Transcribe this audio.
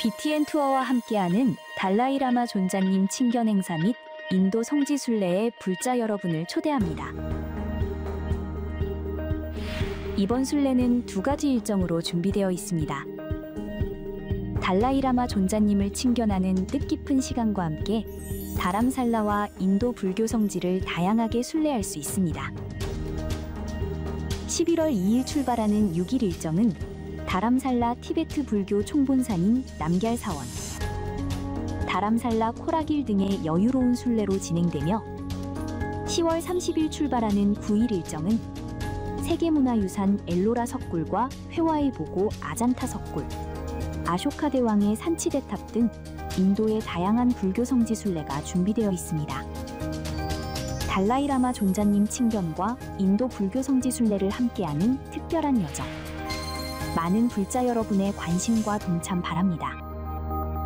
BTN 투어와 함께하는 달라이라마 존자님 친견 행사 및 인도 성지 순례에 불자 여러분을 초대합니다. 이번 순례는 두 가지 일정으로 준비되어 있습니다. 달라이라마 존자님을 친견하는 뜻깊은 시간과 함께 다람살라와 인도 불교 성지를 다양하게 순례할 수 있습니다. 11월 2일 출발하는 6일 일정은 다람살라 티베트 불교 총본산인 남걀사원, 다람살라 코라길 등의 여유로운 순례로 진행되며 10월 30일 출발하는 9일 일정은 세계문화유산 엘로라 석굴과 회화의 보고 아잔타 석굴, 아쇼카 대왕의 산치대탑 등 인도의 다양한 불교 성지 순례가 준비되어 있습니다. 달라이라마 존자님 친견과 인도 불교 성지 순례를 함께하는 특별한 여정. 많은 불자 여러분의 관심과 동참 바랍니다.